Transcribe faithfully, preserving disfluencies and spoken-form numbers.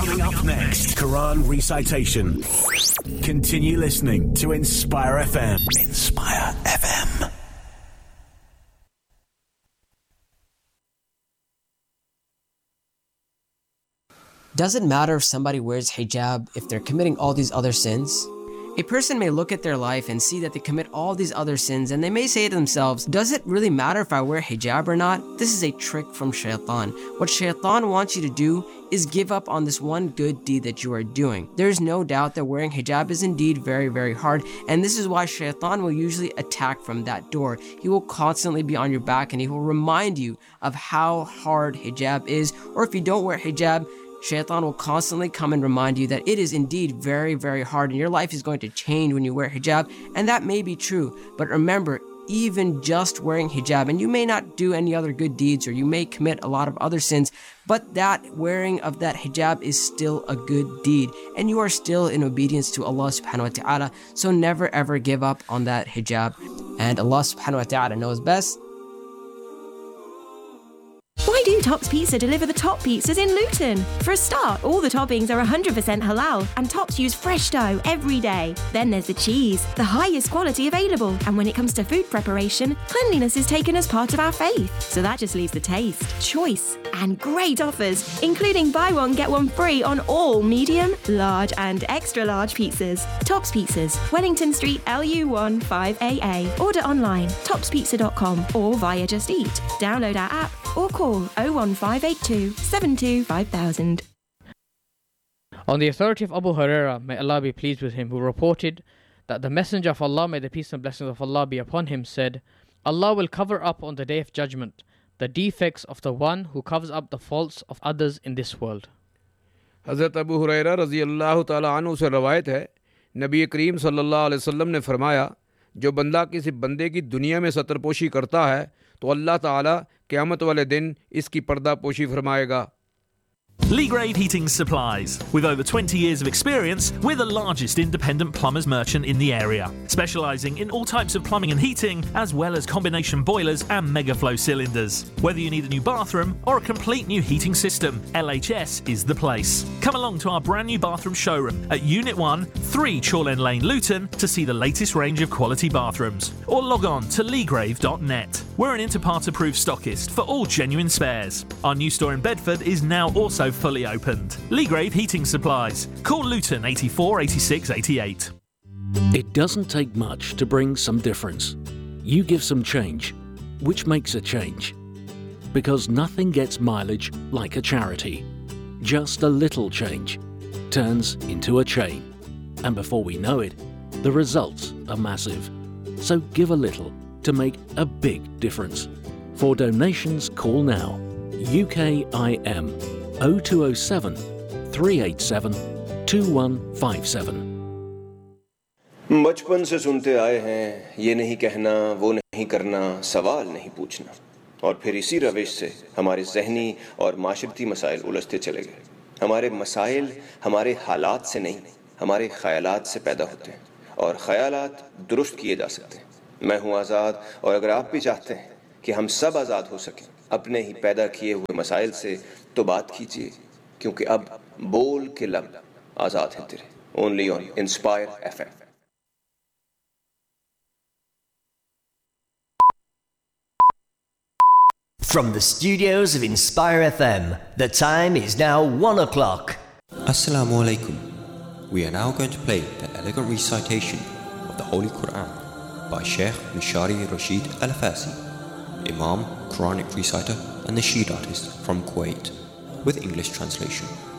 Coming up next, Quran recitation. Continue listening to Inspire F M. Inspire F M. Does it matter if somebody wears hijab if they're committing all these other sins? A person may look at their life and see that they commit all these other sins, and they may say to themselves, does it really matter if I wear hijab or not? This is a trick from shaitan. What shaitan wants you to do is give up on this one good deed that you are doing. There's no doubt that wearing hijab is indeed very, very hard, and this is why shaitan will usually attack from that door. He will constantly be on your back, and he will remind you of how hard hijab is, or if you don't wear hijab, Shaitan will constantly come and remind you that it is indeed very, very hard and your life is going to change when you wear hijab, and that may be true, but remember, even just wearing hijab, and you may not do any other good deeds or you may commit a lot of other sins, but that wearing of that hijab is still a good deed, and you are still in obedience to Allah subhanahu wa ta'ala, so never ever give up on that hijab, and Allah subhanahu wa ta'ala knows best. Why do Tops Pizza deliver the top pizzas in Luton? For a start, all the toppings are one hundred percent halal and Tops use fresh dough every day. Then there's the cheese, the highest quality available. And when it comes to food preparation, cleanliness is taken as part of our faith. So that just leaves the taste, choice, and great offers, including buy one, get one free on all medium, large, and extra large pizzas. Tops Pizzas, Wellington Street, L U one five A A. Order online, tops pizza dot com or via Just Eat. Download our app or call oh one five eight two, seven two five thousand. On the authority of Abu Hurairah, may Allah be pleased with him, who reported that the Messenger of Allah, may the peace and blessings of Allah be upon him, said, Allah will cover up on the day of judgment the defects of the one who covers up the faults of others in this world. हज़रत अबू हुरैरा रज़ी अल्लाह ताला अन्हु से रवायत है, नबी करीम सल्लल्लाहु अलैहि वसल्लम ने फरमाया, जो बंदा किसी बंदे की दुनिया में सतरपोशी करता है तो अल्लाह ताला क़यामत वाले दिन इसकी पर्दापोशी फरमाएगा. Legrade Heating Supplies. With over twenty years of experience, we're the largest independent plumbers merchant in the area, specialising in all types of plumbing and heating, as well as combination boilers and megaflow cylinders. Whether you need a new bathroom or a complete new heating system, L H S is the place. Come along to our brand new bathroom showroom at Unit one, three Chorlend Lane, Luton, to see the latest range of quality bathrooms, or log on to legrave dot net. We're an Interpart approved stockist for all genuine spares. Our new store in Bedford is now also fully opened. Legrave Heating Supplies. Call Luton eighty-four eighty-six eighty-eight. It doesn't take much to bring some difference. You give some change, which makes a change. Because nothing gets mileage like a charity. Just a little change turns into a chain. And before we know it, the results are massive. So give a little to make a big difference. For donations, call now. U K I M oh two oh seven, three eight seven, two one five seven. बचपन से सुनते आए हैं, ये नहीं कहना, वो नहीं करना, सवाल नहीं पूछना, और फिर इसी रविश से हमारे ज़हनी और माशरती मसाइल उलझते चले गए. हमारे मसाइल हमारे हालात से नहीं, हमारे ख़यालात से पैदा होते हैं, और ख़यालात दुरुस्त किए जा सकते हैं. मैं हूँ आज़ाद, और अगर आप भी चाहते हैं कि हम सब आज़ाद हो सकें अपने ही पैदा किए हुए मसाइल से, तो बात कीजिए, क्योंकि अब बोल के लब आज़ाद हैं तेरे. Only on Inspire F M. From the studios of Inspire F M, the time is now one o'clock. Assalamu alaikum. We are now going to play the elegant recitation of the Holy Quran by Sheikh Mishari Rashid Al-Fasi, Imam, Quranic reciter and nasheed artist from Kuwait, with English translation.